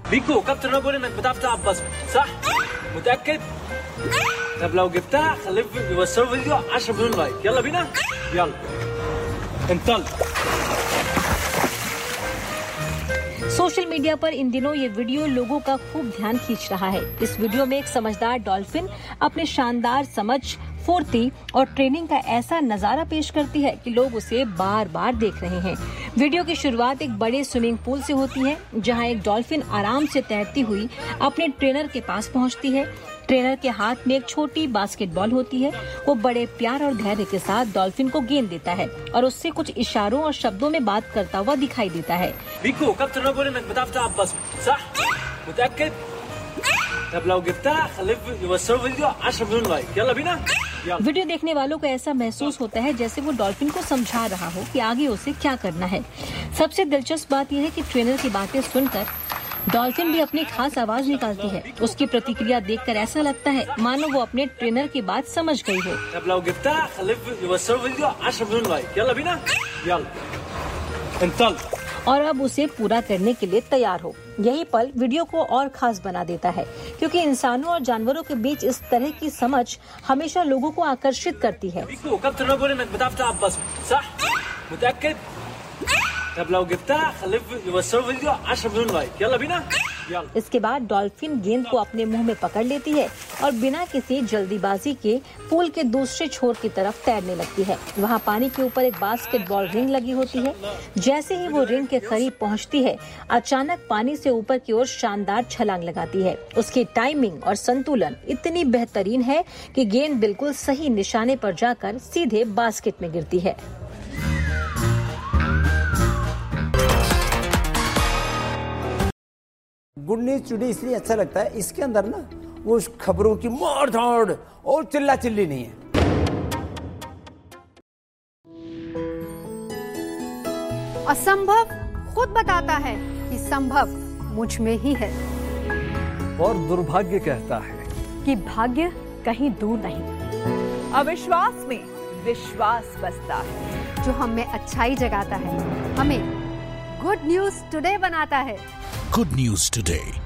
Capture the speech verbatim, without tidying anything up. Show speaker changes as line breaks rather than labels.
بيكو كابتن انا بقول انك بتعرف تلعب باسكت صح؟ متأكد؟ طب لو جبتها خليه يوصلوا فيديو عشرة مليون لايك. يلا بينا؟ يلا انطلق.
Social media पर इन दिनों ये वीडियो लोगों का खूब ध्यान खींच रहा है। इस वीडियो में एक समझदार डॉल्फिन अपने शानदार समझ, फुर्ती और ट्रेनिंग का ऐसा नजारा पेश करती है कि लोग उसे बार बार देख रहे हैं। वीडियो की शुरुआत एक बड़े स्विमिंग पूल से होती है, जहां एक डॉल्फिन आराम से तैरती हुई अपने ट्रेनर के पास पहुंचती है। ट्रेनर के हाथ में एक छोटी बास्केटबॉल होती है। वो बड़े प्यार और धैर्य के साथ डॉल्फिन को गेंद देता है और उससे कुछ इशारों और शब्दों में बात करता हुआ दिखाई देता है।
بيكو كابتن انا بقول انك بتعرف تلعب باسكت صح؟ متأكد؟ طب لو جبتها خليه يوصلوا فيديو عشرة مليون لايك. يلا بينا؟ يلا.
वीडियो देखने वालों को ऐसा महसूस होता है जैसे वो डॉल्फिन को समझा रहा हो कि आगे उसे क्या करना है। सबसे दिलचस्प बात यह है कि ट्रेनर की बातें सुनकर डॉल्फिन भी अपनी खास आवाज निकालती है। उसकी प्रतिक्रिया देखकर ऐसा लगता है मानो वो अपने ट्रेनर की बात समझ गई हो।
طب لو جبتها خليه يوصلوا فيديو عشرة مليون لايك. يلا بينا؟ يلا انطلق.
और अब उसे पूरा करने के लिए तैयार हो। यही पल वीडियो को और खास बना देता है, क्योंकि इंसानों और जानवरों के बीच इस तरह की समझ हमेशा लोगों को आकर्षित करती है।
بيكو كابتن انا بقول انك بتعرف تلعب باسكت صح؟ متأكد؟ طب لو جبتها خليه يوصلوا فيديو عشرة مليون لايك. يلا بينا؟ يلا.
इसके बाद डॉल्फिन गेंद को अपने मुंह में पकड़ लेती है और बिना किसी जल्दीबाजी के पूल के दूसरे छोर की तरफ तैरने लगती है। वहाँ पानी के ऊपर एक बास्केटबॉल रिंग लगी होती है। जैसे ही वो रिंग के करीब पहुँचती है, अचानक पानी से ऊपर की ओर शानदार छलांग लगाती है। उसकी टाइमिंग और संतुलन इतनी बेहतरीन है कि गेंद बिल्कुल सही निशाने पर जाकर सीधे बास्केट में गिरती है।
गुड न्यूज टुडे इसलिए अच्छा लगता है, इसके अंदर ना वो खबरों की मार धाड़ और चिल्ला चिल्ली नहीं है।
असंभव खुद बताता है कि संभव मुझ में ही है,
और दुर्भाग्य कहता है
कि भाग्य कहीं दूर नहीं।
अविश्वास में विश्वास बसता है,
जो हम में अच्छाई जगाता है, हमें गुड न्यूज टुडे बनाता है।
Good News Today।